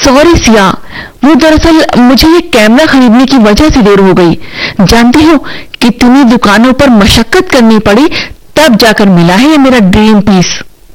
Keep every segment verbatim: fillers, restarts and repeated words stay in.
Sorry Siya, वो दरअसल मुझे ये कैमरा खरीदने की वजह से देर हो गई। जानती हो कितनी दुकानों पर मशक्कत करनी पड़ी, तब जाकर मिला है ये मेरा ड्रीम पीस।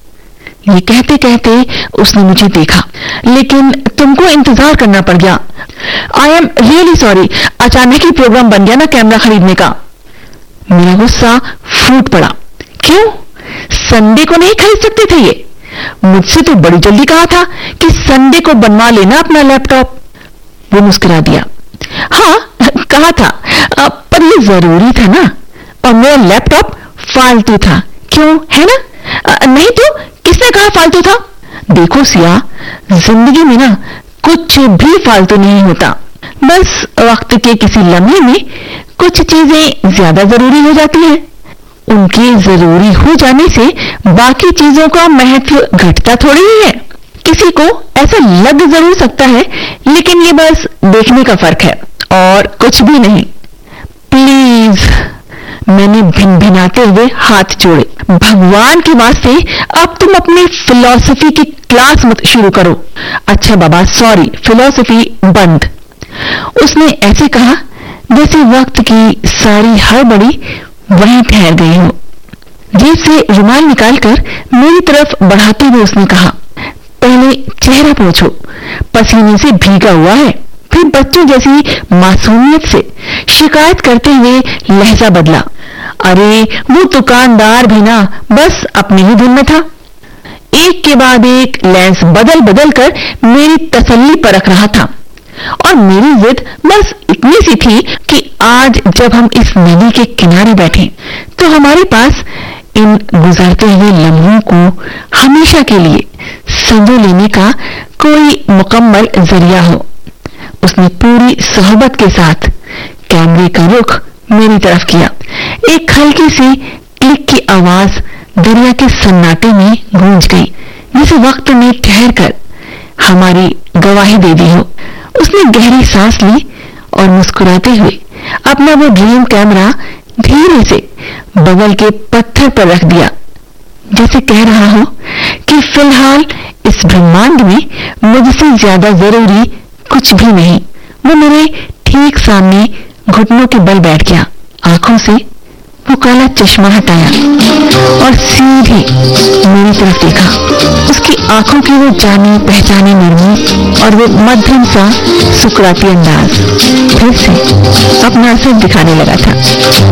ये कहते कहते उसने मुझे देखा, लेकिन तुमको इंतजार करना पड़ गया। आई एम रियली सॉरी, अचानक ही प्रोग्राम बन गया ना कैमरा खरीदने का। मेरा गुस्सा फूट पड़ा। क्यों? संडे को नहीं खरीद सकते थे ये? मुझसे तो बड़ी जल्दी कहा था कि संडे को बनवा लेना अपना लैपटॉप। वो मुस्कुरा दिया। हाँ कहा था, पर ये जरूरी था ना, और मेरा लैपटॉप फालतू था। क्यों, है ना? नहीं तो किसने कहा फालतू था? देखो सिया, जिंदगी में ना कुछ भी फालतू नहीं होता। बस वक्त के किसी लम्हे में कुछ चीजें ज्यादा जरूरी हो जाती हैं। उनके जरूरी हो जाने से बाकी चीजों का महत्व घटता थोड़ी ही है। किसी को ऐसा लग जरूर सकता है, लेकिन ये बस देखने का फर्क है और कुछ भी नहीं। प्लीज, मैंने भिनभिनाते हुए हाथ जोड़े। भगवान के वास्ते अब तुम अपनी फिलॉसफी की क्लास मत शुरू करो। अच्छा बाबा, सॉरी, फिलॉसफी बंद। उसने ऐसे कहा जैसे वक्त की सारी हड़बड़ी वहीं ठहर गई हो। जेब से रुमाल निकालकर मेरी तरफ बढ़ाते हुए उसने कहा, पहले चेहरा पोंछो, पसीने से भीगा हुआ है। फिर बच्चों जैसी मासूमियत से शिकायत करते हुए लहजा बदला, अरे वो दुकानदार भी ना बस अपनी ही धुन में था। एक के बाद एक लेंस बदल बदल कर मेरी तसल्ली परख रहा था, और मेरी जिद बस इतनी सी थी कि आज जब हम इस नदी के किनारे बैठे तो हमारे पास इन गुजरते हुए लम्हों को हमेशा के लिए संजो लेने का कोई मुकम्मल जरिया हो। उसने पूरी सोहबत के साथ कैमरे का रुख मेरी तरफ किया। एक हल्की सी क्लिक की आवाज दरिया के सन्नाटे में गूंज गई, जिसे वक्त ने ठहर कर हमारी गवाही दे दी हो। उसने गहरी सांस ली और मुस्कुराते हुए अपना वो ड्रीम कैमरा धीरे से बगल के पत्थर पर रख दिया, जैसे कह रहा हो कि फिलहाल इस ब्रह्मांड में मुझसे ज्यादा जरूरी कुछ भी नहीं। वो मेरे ठीक सामने घुटनों के बल बैठ गया। आंखों से वो काला चश्मा हटाया और सीधे मेरी तरफ देखा। उसकी आंखों की वो जानी पहचानी नरमी और वो मध्यम सा सुकराती अंदाज फिर से अपना असर दिखाने लगा था।